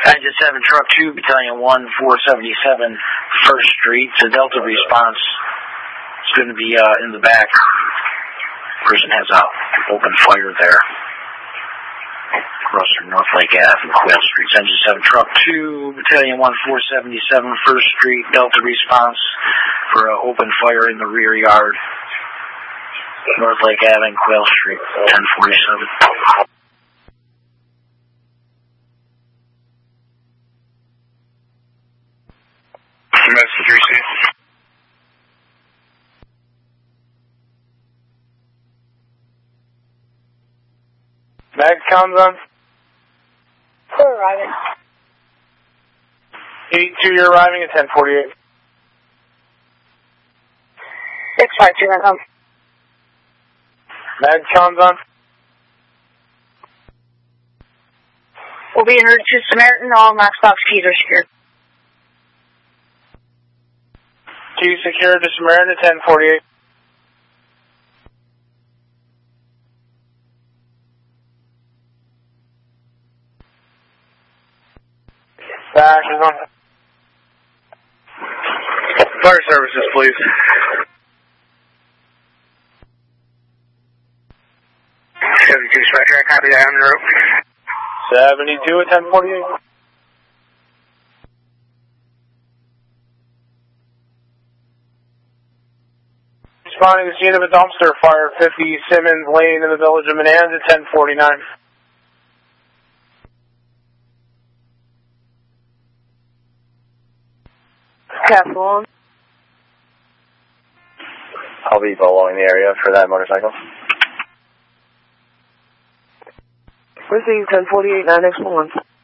Engine 7, Truck 2, Battalion 1, 477 1st Street. The Delta response is going to be in the back. Person has open fire there. Across from North Lake Ave and Quail Streets. Engine 7, Truck 2, Battalion 1, 477 1st Street. Delta response for open fire in the rear yard. North Lake Ave and Quail Street, 1047. Message received. Mag comms on. We're arriving. 82, you're arriving at 1048. 652, I come. Mag comms on. We'll be en route to Samaritan. All Maxbox keys are secured. Keys secured to Samaritan at 1048. Back is on. Fire services, please. Spectre, I copy that on the rope. 72 at 1048. Responding to the scene of a dumpster fire, 50 Simmons Lane in the village of Bonanza, 1049. Castle. I'll be following the area for that motorcycle. We're seeing 1048, 9X1.